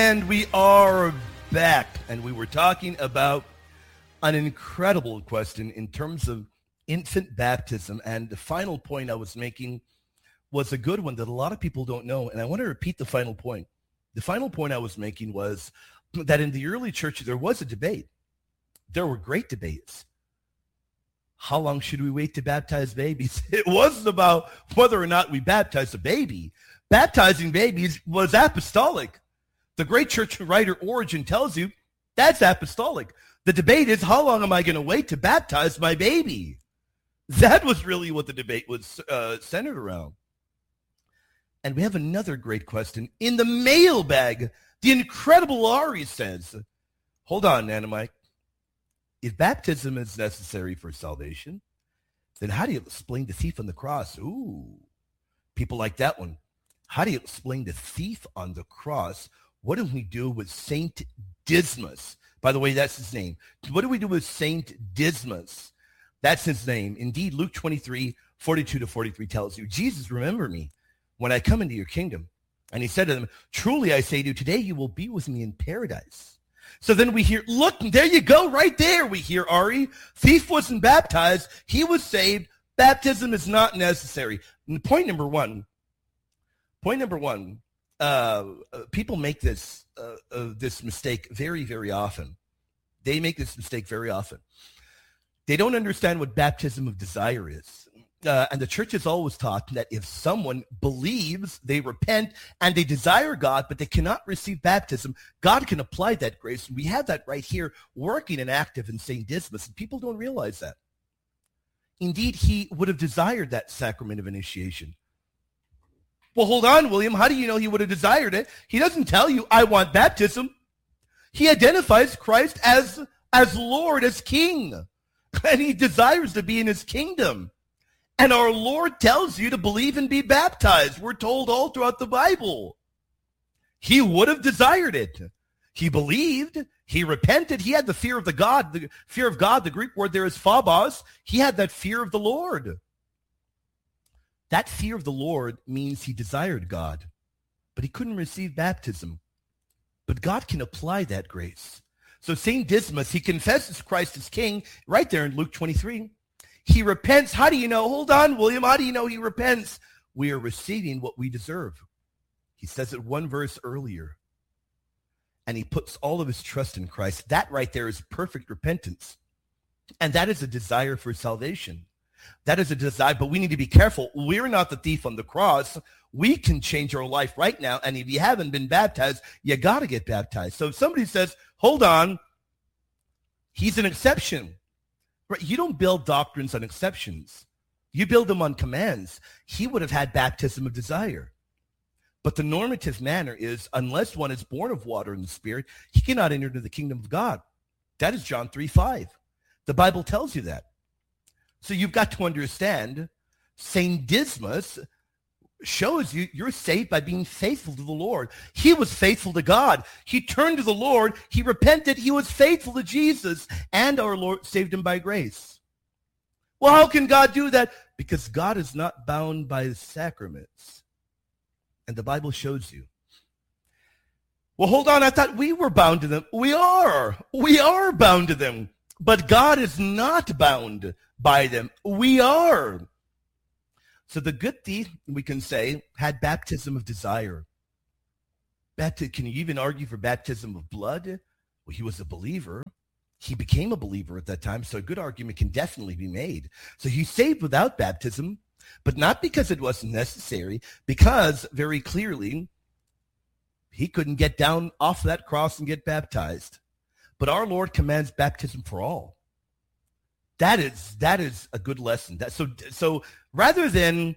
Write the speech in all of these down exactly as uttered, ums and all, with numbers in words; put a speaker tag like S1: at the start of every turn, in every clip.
S1: And we are back, and we were talking about an incredible question in terms of infant baptism, and the final point I was making was a good one that a lot of people don't know, and I want to repeat the final point. The final point I was making was that in the early church, there was a debate. There were great debates. How long should we wait to baptize babies? It wasn't about whether or not we baptized a baby. Baptizing babies was apostolic. The great church writer Origen tells you that's apostolic. The debate is, how long am I going to wait to baptize my baby? That was really what the debate was uh, centered around. And we have another great question. In the mailbag, the incredible Ari says, hold on, Nana Mike. If baptism is necessary for salvation, then how do you explain the thief on the cross? Ooh, people like that one. How do you explain the thief on the cross? What do we do with Saint Dismas? By the way, that's his name. What do we do with Saint Dismas? That's his name. Indeed, Luke twenty-three, forty-two to forty-three tells you, Jesus, remember me when I come into your kingdom. And he said to them, truly I say to you, today you will be with me in paradise. So then we hear, look, there you go, right there we hear, Ari. Thief wasn't baptized. He was saved. Baptism is not necessary. And point number one, point number one, uh, uh, people make this, uh, uh, this mistake very, very often. They make this mistake very often. They don't understand what baptism of desire is. Uh, and the church has always taught that if someone believes, they repent, and they desire God, but they cannot receive baptism, God can apply that grace. We have that right here working and active in Saint Dismas, and people don't realize that. Indeed, he would have desired that sacrament of initiation. Well, hold on, William. How do you know he would have desired it? He doesn't tell you, I want baptism. He identifies Christ as, as Lord, as King, and he desires to be in his kingdom. And our Lord tells you to believe and be baptized. We're told all throughout the Bible. He would have desired it. He believed. He repented. He had the fear of the God, the fear of God. The Greek word there is phobos. He had that fear of the Lord. That fear of the Lord means he desired God, but he couldn't receive baptism. But God can apply that grace. So Saint Dismas, he confesses Christ as King right there in Luke twenty-three. He repents. How do you know? Hold on, William. How do you know he repents? We are receiving what we deserve. He says it one verse earlier. And he puts all of his trust in Christ. That right there is perfect repentance. And that is a desire for salvation. That is a desire, but we need to be careful. We're not the thief on the cross. We can change our life right now. And if you haven't been baptized, you got to get baptized. So if somebody says, hold on, he's an exception. Right? You don't build doctrines on exceptions. You build them on commands. He would have had baptism of desire. But the normative manner is, unless one is born of water and the Spirit, he cannot enter into the kingdom of God. That is John three five. The Bible tells you that. So you've got to understand, Saint Dismas shows you you're saved by being faithful to the Lord. He was faithful to God. He turned to the Lord. He repented. He was faithful to Jesus, and our Lord saved him by grace. Well, how can God do that? Because God is not bound by the sacraments. And the Bible shows you. Well, hold on. I thought we were bound to them. We are. We are bound to them. But God is not bound by them. We are. So the good thief, we can say, had baptism of desire. Bapti- can you even argue for baptism of blood? Well, he was a believer. He became a believer at that time, so a good argument can definitely be made. So he's saved without baptism, but not because it wasn't necessary, because very clearly he couldn't get down off that cross and get baptized. But our Lord commands baptism for all. That is that is a good lesson. That so so rather than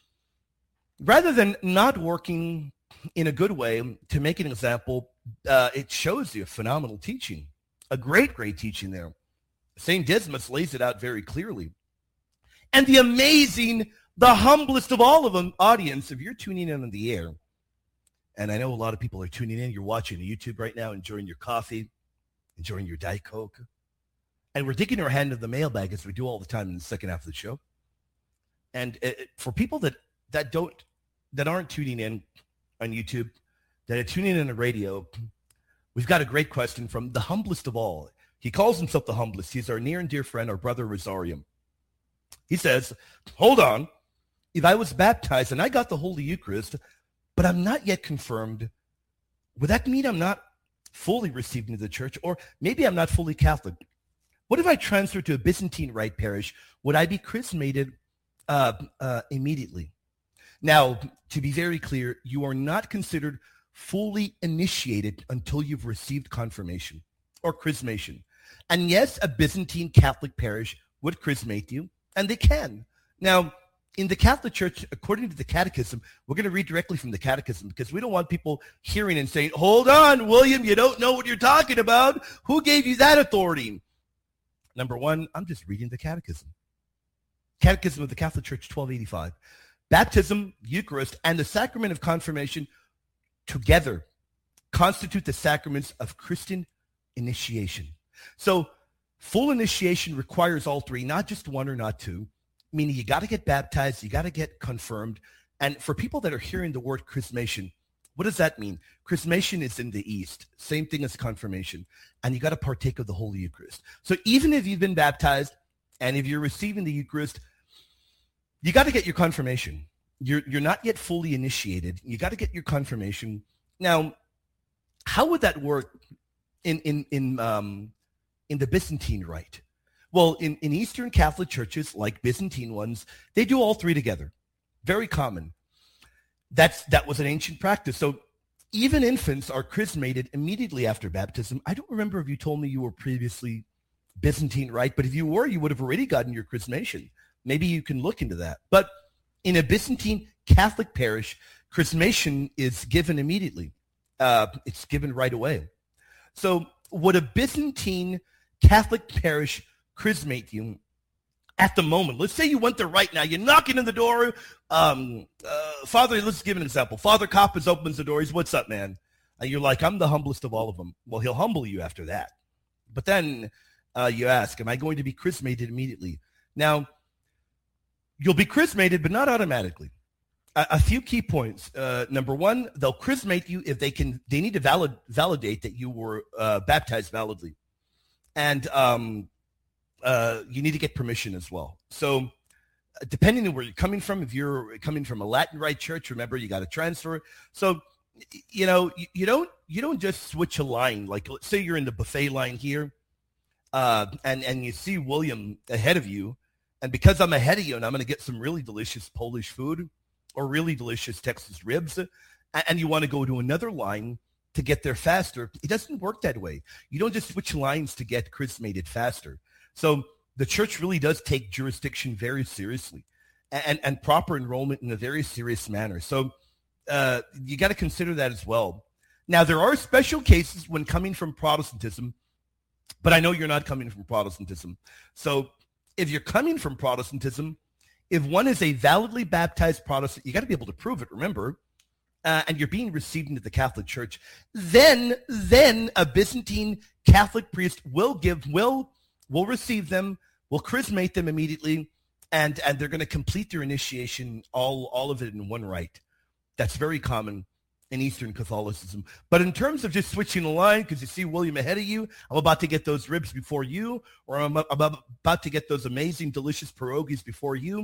S1: rather than not working in a good way to make an example, uh, it shows you a phenomenal teaching, a great great teaching there. Saint Dismas lays it out very clearly, and the amazing, the humblest of all of them, audience. If you're tuning in on the air, and I know a lot of people are tuning in, you're watching YouTube right now, enjoying your coffee, enjoying your Diet Coke. And we're digging our hand into the mailbag as we do all the time in the second half of the show. And it, for people that, that don't, that aren't tuning in on YouTube, that are tuning in on the radio, We've got a great question from the humblest of all. He calls himself the humblest. He's our near and dear friend, our brother Rosarium. He says, hold on. If I was baptized and I got the Holy Eucharist, but I'm not yet confirmed, would that mean I'm not fully received into the church? Or maybe I'm not fully Catholic. What if I transfer to a Byzantine Rite parish? Would I be chrismated uh, uh, immediately? Now, to be very clear, you are not considered fully initiated until you've received confirmation or chrismation. And yes, a Byzantine Catholic parish would chrismate you, and they can. Now, in the Catholic Church, according to the Catechism, we're going to read directly from the Catechism because we don't want people hearing and saying, hold on, William, you don't know what you're talking about. Who gave you that authority? Number one, I'm just reading the Catechism. Catechism of the Catholic Church, twelve eighty-five. Baptism, Eucharist, and the sacrament of confirmation together constitute the sacraments of Christian initiation. So full initiation requires all three, not just one or not two, meaning you got to get baptized, you got to get confirmed. And for people that are hearing the word chrismation, what does that mean? Chrismation is in the East, same thing as confirmation, and you got to partake of the Holy Eucharist. So even if you've been baptized and if you're receiving the Eucharist, you got to get your confirmation. You're you're not yet fully initiated. You got to get your confirmation. Now, how would that work in in in um in the Byzantine Rite? Well, in, in Eastern Catholic churches, like Byzantine ones, they do all three together. Very common. That's that was an ancient practice. So even infants are chrismated immediately after baptism. I don't remember if you told me you were previously Byzantine Rite, but if you were, you would have already gotten your chrismation. Maybe you can look into that. But in a Byzantine Catholic parish, chrismation is given immediately. Uh, it's given right away. So would a Byzantine Catholic parish chrismate you at the moment? Let's say you went there right now. You're knocking on the door. Um, uh, Father, let's give an example. Father Coppers opens the door. He's, what's up, man? And you're like, I'm the humblest of all of them. Well, he'll humble you after that. But then uh, you ask, am I going to be chrismated immediately? Now, you'll be chrismated, but not automatically. A, a few key points. Uh, number one, they'll chrismate you if they can. They need to valid, validate that you were uh, baptized validly. And um, uh, you need to get permission as well. So depending on where you're coming from, if you're coming from a Latin Rite church, remember, you got to transfer. So, you know, you, you don't you don't just switch a line. Like, let's say you're in the buffet line here, uh, and, and you see William ahead of you. And because I'm ahead of you and I'm going to get some really delicious Polish food or really delicious Texas ribs, and you want to go to another line to get there faster, it doesn't work that way. You don't just switch lines to get chrismated faster. So the church really does take jurisdiction very seriously and, and proper enrollment in a very serious manner. So uh, you got to consider that as well. Now, there are special cases when coming from Protestantism, but I know you're not coming from Protestantism. So if you're coming from Protestantism, if one is a validly baptized Protestant, you got to be able to prove it, remember, uh, and you're being received into the Catholic Church, then then a Byzantine Catholic priest will give, will, will receive them, will chrismate them immediately, and, and they're going to complete their initiation, all, all of it in one rite. That's very common in Eastern Catholicism. But in terms of just switching the line, because you see William ahead of you, I'm about to get those ribs before you, or I'm, I'm about to get those amazing, delicious pierogies before you.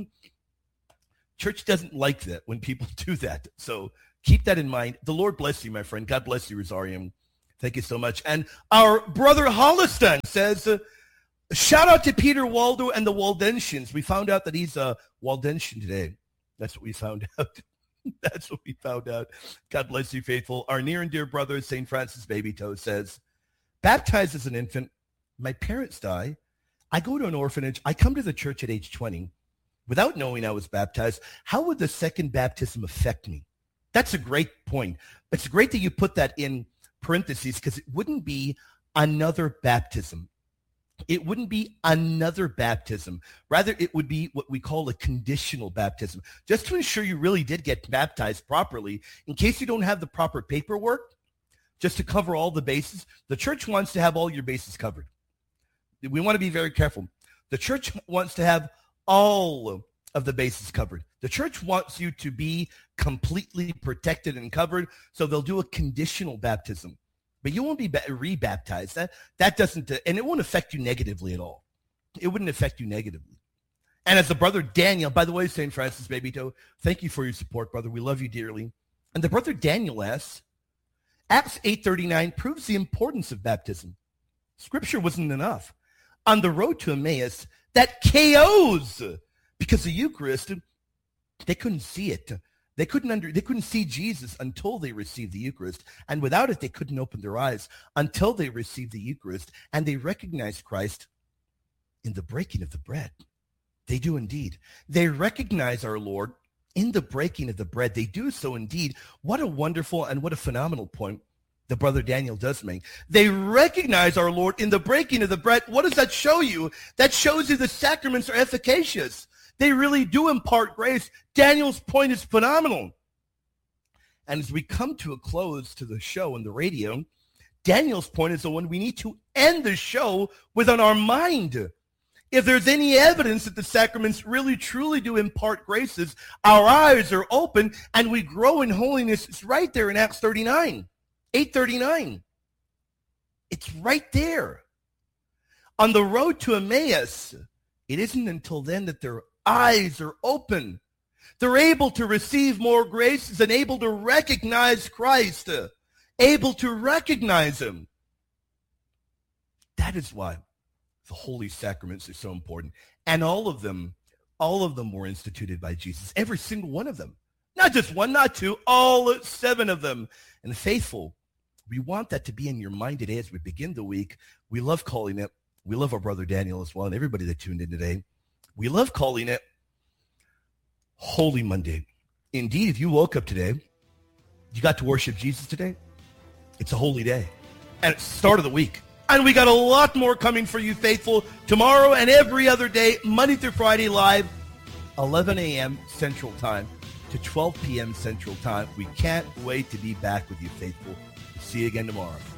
S1: Church doesn't like that when people do that. So keep that in mind. The Lord bless you, my friend. God bless you, Rosarium. Thank you so much. And our brother Holliston says, uh, shout out to Peter Waldo and the Waldensians. We found out that he's a Waldensian today. That's what we found out. That's what we found out. God bless you, faithful. Our near and dear brother, Saint Francis Baby Toe, says, baptized as an infant, my parents die. I go to an orphanage. I come to the church at age twenty. Without knowing I was baptized, how would the second baptism affect me? That's a great point. It's great that you put that in parentheses because it wouldn't be another baptism. It wouldn't be another baptism. Rather, it would be what we call a conditional baptism, just to ensure you really did get baptized properly. In case you don't have the proper paperwork, just to cover all the bases, the church wants to have all your bases covered. We want to be very careful. The church wants to have all of the bases covered. The church wants you to be completely protected and covered, so they'll do a conditional baptism. but you won't be ba- rebaptized. That, that doesn't, uh, and it won't affect you negatively at all. It wouldn't affect you negatively. And as the brother Daniel, by the way, Saint Francis Babyto, thank you for your support, brother. We love you dearly. And the brother Daniel asks, Acts eight thirty-nine proves the importance of baptism. Scripture wasn't enough. On the road to Emmaus, that K Os, because the Eucharist, they couldn't see it. They couldn't under, they couldn't see Jesus until they received the Eucharist. And without it, they couldn't open their eyes until they received the Eucharist. And they recognized Christ in the breaking of the bread. They do indeed. They recognize our Lord in the breaking of the bread. They do so indeed. What a wonderful and what a phenomenal point the brother Daniel does make. They recognize our Lord in the breaking of the bread. What does that show you? That shows you the sacraments are efficacious. They really do impart grace. Daniel's point is phenomenal. And as we come to a close to the show on the radio, Daniel's point is the one we need to end the show with on our mind. If there's any evidence that the sacraments really truly do impart graces, our eyes are open and we grow in holiness. It's right there in Acts thirty-nine, eight thirty-nine. It's right there. On the road to Emmaus, it isn't until then that their eyes are open. They're able to receive more graces and able to recognize Christ, able to recognize him. That is why the holy sacraments are so important. And all of them, all of them were instituted by Jesus. Every single one of them. Not just one, not two, all seven of them. And faithful, we want that to be in your mind today as we begin the week. We love calling it, we love our brother Daniel as well and everybody that tuned in today. We love calling it Holy Monday. Indeed, if you woke up today, you got to worship Jesus today, it's a holy day. And it's the start of the week. And we got a lot more coming for you, faithful, tomorrow and every other day, Monday through Friday live, eleven a.m. Central Time to twelve p.m. Central Time. We can't wait to be back with you, faithful. See you again tomorrow.